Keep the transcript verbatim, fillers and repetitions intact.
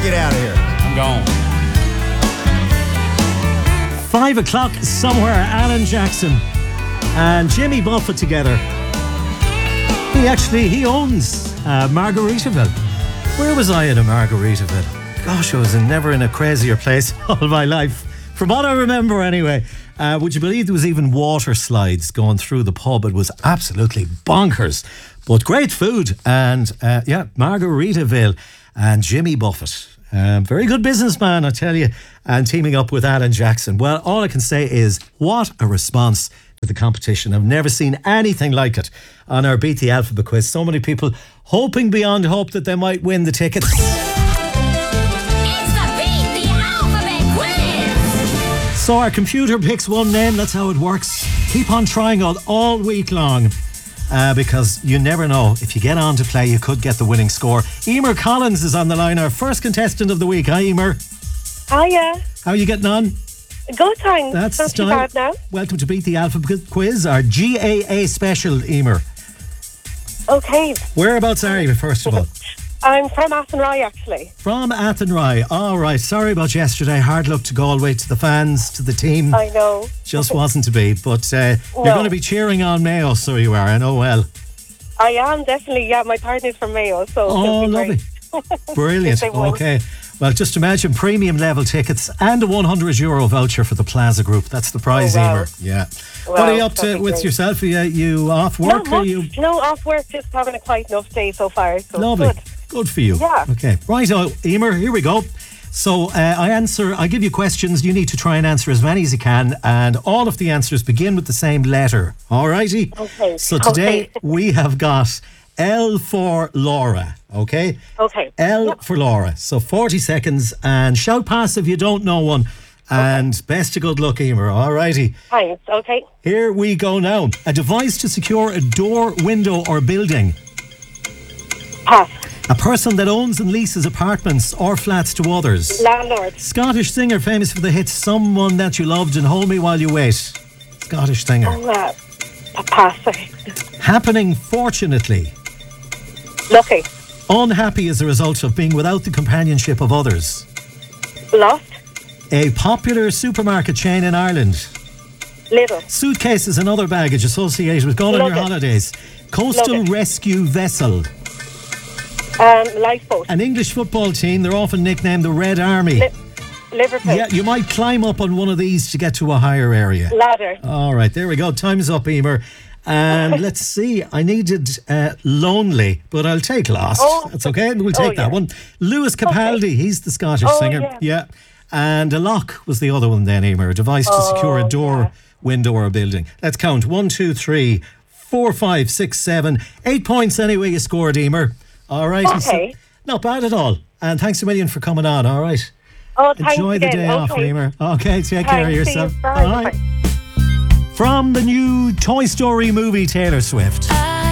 get out of here. I'm gone. Five o'clock somewhere, Alan Jackson and Jimmy Buffett together. He actually, he owns uh, Margaritaville. Where was I in a Margaritaville? Gosh, I was in, never in a crazier place all my life. From what I remember anyway. Uh, would you believe there was even water slides going through the pub? It was absolutely bonkers. But great food. And uh, yeah, Margaritaville and Jimmy Buffett. Um, very good businessman, I tell you. And teaming up with Alan Jackson. Well, all I can say is what a response to the competition. I've never seen anything like it on our Beat the Alphabet quiz. So many people hoping beyond hope that they might win the tickets. It's the Beat the Alphabet quiz. So our computer picks one name. That's how it works. Keep on trying all, all week long. Uh, because you never know. If you get on to play, you could get the winning score. Emer Collins is on the line, our first contestant of the week. Hi, Emer. Hiya. How are you getting on? Good, thanks. That's Not the too style. bad now. Welcome to Beat the Alphabet Quiz, our G A A special, Emer. Okay. Whereabouts are you, first of all? I'm from Athenry, actually. From Athenry. All right. Sorry about yesterday. Hard luck to Galway, to the fans, to the team. I know. Just wasn't to be. But uh, No. you're going to be cheering on Mayo, so you are. I know well. I am, definitely. Yeah, my partner's from Mayo, so Oh, it'll be lovely. great. Brilliant. Yes, they will. Okay. Well, just imagine premium level tickets and a one hundred euro voucher for the Plaza Group. That's the prize, Oh, wow. Emer. Yeah. Wow, what are you up that'd to be with great. yourself? Are you, you off work? Not Are much. you No, off work, just having a quite enough day so far. So lovely? Good. Good for you. Yeah. Okay. Right, oh, Emer, here we go. So uh, I answer. I give you questions. You need to try and answer as many as you can, and all of the answers begin with the same letter. All righty. Okay. So today Okay. we have got L for Laura. Okay. Okay. L Yep. for Laura. So forty seconds, and shout pass if you don't know one. And best of good luck, Emer. All righty. Thanks. Okay. Here we go now. A device to secure a door, window, or building. Pass. A person that owns and leases apartments or flats to others. Landlord. Scottish singer famous for the hit Someone That You Loved and Hold Me While You Wait. Scottish singer. Oh, uh, a pass. Sorry. Happening fortunately. Lucky. Unhappy as a result of being without the companionship of others. Lost. A popular supermarket chain in Ireland. Little. Suitcases and other baggage associated with going on your Luggage. holidays. Coastal Luggage. rescue vessel. Um, lifeboat. An English football team, they're often nicknamed the Red Army. Li- Liverpool. Yeah, you might climb up on one of these to get to a higher area. Ladder. All right, there we go. Time's up, Emer. And let's see. I needed uh, Lonely, but I'll take Lost. Oh. That's okay. We'll take Oh, that yeah. one. Lewis Capaldi, he's the Scottish Oh, singer. yeah. And a lock was the other one then, Emer. A device to secure a Oh, door, yeah. window, or a building. Let's count. One, two, three, four, five, six, seven. Eight points anyway you scored, Emer. All right. and so- Okay. not bad at all. And thanks a million for coming on. All right. Oh, thanks Enjoy the again. day off, Okay. Emer. Okay, take Thanks, care of see you. yourself. Bye. Bye. From the new Toy Story movie, Taylor Swift. I